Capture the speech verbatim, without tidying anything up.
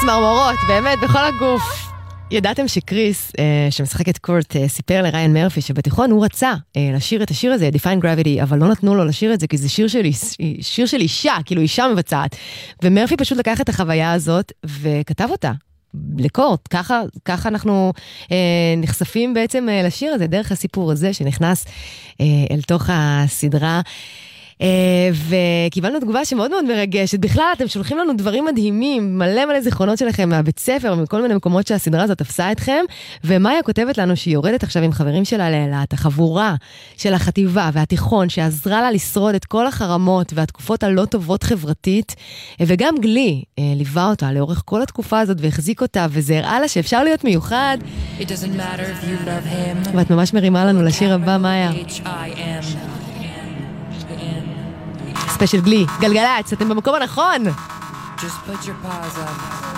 צמרמורות, באמת, בכל הגוף. ידעתם שקריס, שמשחק את קורט, סיפר לריין מרפי שבתיכון הוא רצה לשיר את השיר הזה, Define Gravity, אבל לא נתנו לו לשיר את זה, כי זה שיר של, שיר של אישה, כאילו אישה מבצעת. ומרפי פשוט לקח את החוויה הזאת וכתב אותה לקורט. ככה, ככה אנחנו אה, נחשפים בעצם אה, לשיר הזה, דרך הסיפור הזה שנכנס אה, אל תוך הסדרה. וקיבלנו תגובה שמאוד מאוד מרגשת. בכלל, אתם שולחים לנו דברים מדהימים, מלא מלא זיכרונות שלכם מהבית ספר, מכל מיני מקומות שהסדרה הזאת תפסה אתכם, ומאיה כותבת לנו שהיא יורדת עכשיו עם חברים שלה לאילת, החבורה של החטיבה והתיכון, שעזרה לה לשרוד את כל החרמות והתקופות הלא טובות חברתית, וגם גלי ליווה אותה לאורך כל התקופה הזאת והחזיק אותה, וזה הראה לה שאפשר להיות מיוחד. ואת ממש מרימה לנו לשיר הבא, מאיה. ספיישל גלי, גלגלץ, אתם במקום הנכון. Just put your paws up.